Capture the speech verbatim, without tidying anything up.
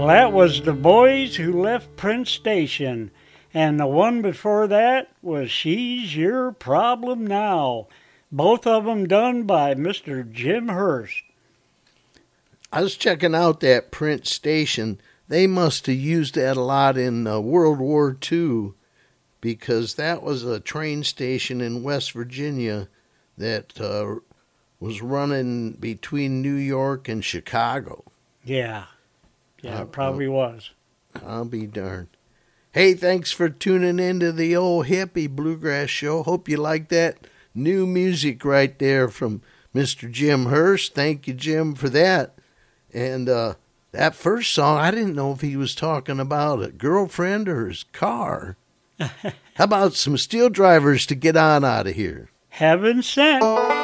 Well, that was The Boys Who Left Prince Station. And the one before that was She's Your Problem Now. Both of them done by Mister Jim Hurst. I was checking out that Prince Station. They must have used that a lot in uh, World War Two, because that was a train station in West Virginia that uh, was running between New York and Chicago. Yeah. Yeah, uh, it probably uh, was. I'll be darned. Hey, thanks for tuning into the old hippie bluegrass show. Hope you like that new music right there from Mister Jim Hurst. Thank you, Jim, for that. And uh, that first song, I didn't know if he was talking about a girlfriend or his car. How about some steel drivers to get on out of here? Heaven sent.